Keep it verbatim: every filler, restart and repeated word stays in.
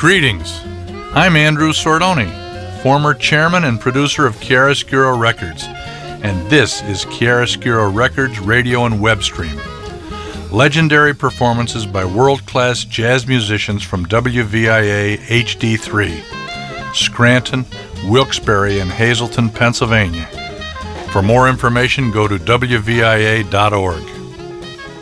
Greetings. I'm Andrew Sordoni, former chairman and producer of Chiaroscuro Records, and this is Chiaroscuro Records radio and web stream. Legendary performances by world-class jazz musicians from W V I A H D three, Scranton, Wilkes-Barre, and Hazleton, Pennsylvania. For more information, go to W V I A dot org.